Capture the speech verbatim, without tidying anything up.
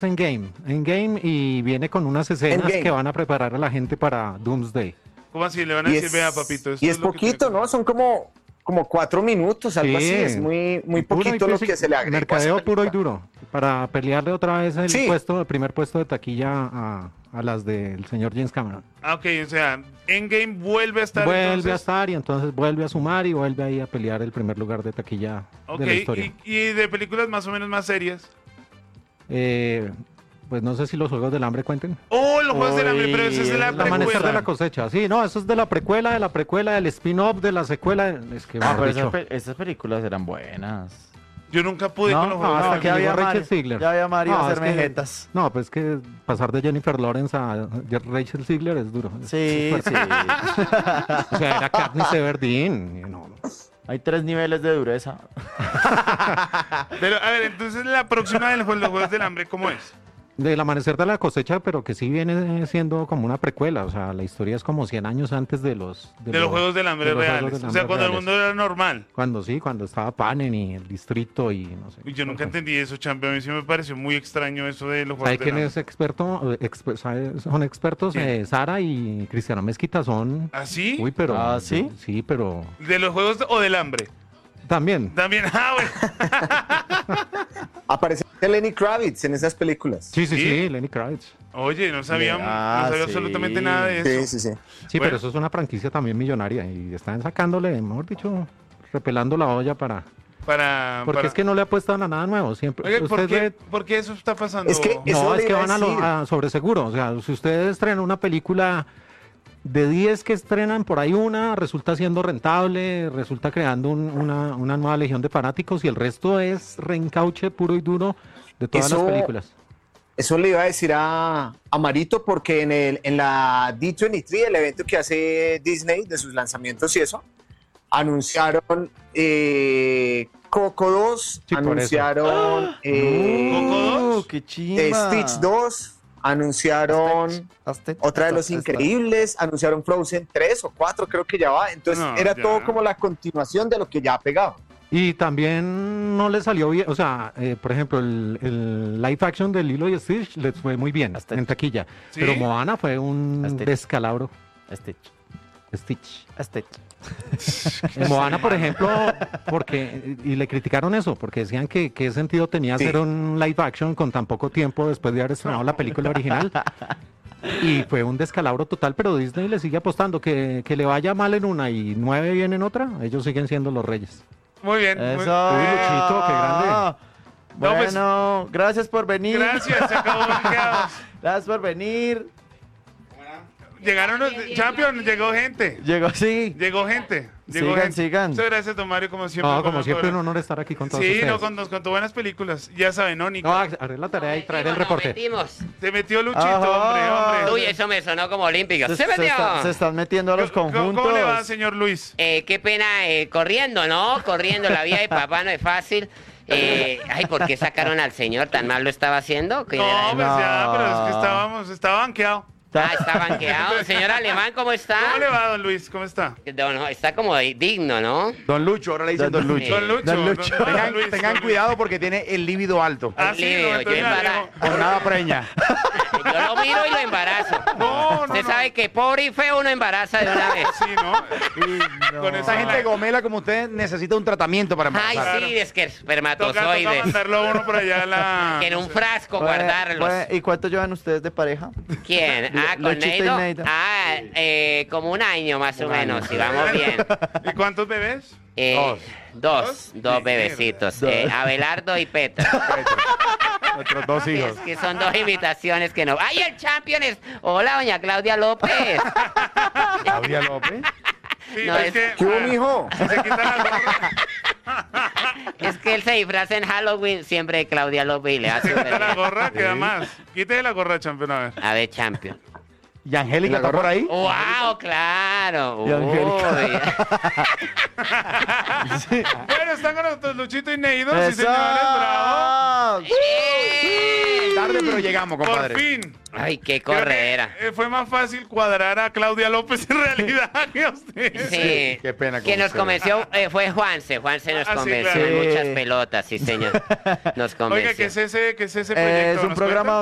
Endgame, Endgame y viene con unas escenas Endgame. que van a preparar a la gente para Doomsday. ¿Cómo así? Le van a Y decir, es, vea, papito. esto y es lo que poquito, tiene que ¿no? Son como, como cuatro minutos, algo Sí. así. Es muy, muy Puro y poquito lo físico, que se le agrega. mercadeo puro y duro para pelearle otra vez el Sí. puesto, el primer puesto de taquilla a, a las del señor James Cameron. Ah, ok, o sea, Endgame vuelve a estar Vuelve entonces. a estar y entonces vuelve a sumar y vuelve ahí a pelear el primer lugar de taquilla Ok, de la historia. y, y de películas más o menos más serias. Eh, pues no sé si los Juegos del Hambre cuenten. Oh, los Juegos del Hambre, pero esa es Uy, la El amanecer precuela. de la cosecha, sí, no, eso es de la precuela, de la precuela, del spin-off, de la secuela, es que Ah, mejor pero dicho. esas, pe- esas películas eran buenas. Yo nunca pude No, con los no, Juegos hasta del que Hambre. llegó había Rachel Mario, Ziegler. ya había Mario a No, es hacerme que- jetas. No, pues que pasar de Jennifer Lawrence a Rachel Ziegler es duro. es- Sí, es sí. fuerte. O sea, era Katniss Everdeen. y No, no. Hay tres niveles de dureza. Pero, a ver, entonces la próxima de los Juegos los Juegos del Hambre, ¿cómo es? Del amanecer de la cosecha, pero que sí viene siendo como una precuela. O sea, la historia es como cien años antes de los... De los Juegos del Hambre de los Juegos reales. del O sea, Hambre cuando el reales. mundo era normal. Cuando sí, cuando estaba Panem y el distrito y no sé. Uy, yo nunca entendí eso, champion. A mí sí me pareció muy extraño eso de los Juegos ¿Sabe del quién Hambre. es experto? Exper- sabe- son expertos. ¿Quién? eh, Sara y Cristiano Mezquita son... ¿Ah, sí? Uy, pero... ¿Ah, sí? Sí, pero... ¿De los Juegos de- o del Hambre? También. También, ah, bueno. Aparece Lenny Kravitz en esas películas. Sí, sí, ¿Sí? sí, Lenny Kravitz. Oye, no sabía, Ah, no sabía sí. absolutamente nada de eso. Sí, sí, sí. Sí, Bueno. pero eso es una franquicia también millonaria y están sacándole, mejor dicho, repelando la olla para... Para, Porque para- es que no le apuestan a nada nuevo, siempre. Oye, ¿por usted qué, ve- por qué eso está pasando? Es que- Eso No, le es que iba a van a, lo, decir. a sobre seguro, o sea, si ustedes estrenan una película de diez que estrenan, por ahí una resulta siendo rentable, resulta creando un- una, una nueva legión de fanáticos y el resto es reencauche puro y duro de todas Eso- las películas. Eso le iba a decir a, a Marito porque en, el, en la D veintitrés, el evento que hace Disney de sus lanzamientos y eso, anunciaron eh, Coco dos, Sí, por eso. anunciaron eh, ¿Coco dos? Uh, ¡Qué eh, chimba! Stitch dos, anunciaron Stitch, otra de Los Stitch, Increíbles, anunciaron Frozen tres o cuatro, creo que ya va. Entonces No, era ya. todo como la continuación de lo que ya ha pegado. Y también no le salió bien, o sea, eh, por ejemplo, el, el live action de Lilo y Stitch les fue muy bien Hasta- en taquilla, ¿Sí? pero Moana fue un Hasta- descalabro. Stitch. Stitch. Stitch. En Moana, por ejemplo, porque y le criticaron eso, porque decían que qué sentido tenía Sí. hacer un live action con tan poco tiempo después de haber estrenado la película original. Y fue un descalabro total, pero Disney le sigue apostando que, que le vaya mal en una y nueve bien en otra, ellos siguen siendo los reyes. Muy bien. muy- Eso. Uy, Luchito, qué grande. No, pues- Bueno, gracias por venir. Gracias, se acabó Banqueados. Gracias por venir. Llegaron los Champion, llegó gente. Llegó, sí. Llegó gente. Llegó Sigan, gente. sigan. Muchas gracias, don Mario, como siempre. No, con como la siempre, un cobra. honor estar aquí con todos Sí, ustedes. no, con, nos contó buenas películas. Ya saben, ¿no, Nico? No, haré la tarea y traer el Metimos, reporte. nos metimos. Se metió Luchito, Ajá. hombre, hombre. Uy, eso me sonó como olímpico. Se, ¡Se se metió! está- se están metiendo a los ¿Cómo- conjuntos. ¿Cómo le va, señor Luis? Eh, qué pena, eh, corriendo, ¿no? Corriendo la vía de papá no es fácil. Eh, ay, ¿por qué sacaron al señor? ¿Tan mal lo estaba haciendo? ¿Quién era No, él? pues ya, No. pero es que estábamos, estaba banqueado. Ah, está banqueado. Señor Alemán, ¿cómo está? ¿Cómo le va, don Luis? ¿Cómo está? No, no, está como digno, ¿no? Don Lucho, ahora le dicen Don Don Lucho. Don Lucho. Don Lucho. don- don Tengan, Luis, tengan don cuidado porque tiene el líbido alto. Ah, sí, Libre, no, yo entonces me embara- alejo. Por nada preña. Yo lo miro y lo embarazo. No, no, Usted no. sabe que pobre y feo uno embaraza de una vez. Sí, ¿no? Con Esa gente gomela como usted necesita un tratamiento para Ay, embarazar. sí, es que Toca, toca espermatozoides. mandarlo a uno por allá a la... Que en un frasco Pues, guardarlos. pues, ¿Y cuánto llevan ustedes de pareja? ¿Quién? Ah, con Luchito y Neido. Neido. Ah, eh, como un año más o menos, si vamos bien. ¿Y cuántos bebés? Eh, Dos. Dos, ¿Dos? dos Sí, bebecitos. mierda. eh, Abelardo y Petra. Nuestros dos hijos. Es que son dos invitaciones que no. ¡Ay, el champion es! Hola, doña Claudia López. Claudia López. Sí, No, es, es- que... ¿Qué hubo, ah, mijo? si se quita la gorra, Es que él se disfraza en Halloween siempre de Claudia López y le hace se un quita la berrinche. gorra, queda más. Quítese la gorra, champion, a ver. A ver, champion. ¿Y Angélica ¿La está por gorra? ahí? ¡Wow! ¡Claro! Y Angélica. Uy. Bueno, están con nosotros Luchito y Neido, sí ¡Eso! señores, bravo. ¡Eh! Tarde, pero llegamos, compadre. Por fin. ¡Ay, qué Creo que, corredera! eh, fue más fácil cuadrar a Claudia López en realidad que a usted. Sí, Qué pena con que nos ustedes. convenció eh, fue Juanse, Juanse nos Ah, sí, convenció claro. en Sí. muchas pelotas, sí señor, nos convenció. Oiga, ¿qué es ese, qué es ese Eh, proyecto? es un ¿Nos programa cuenta?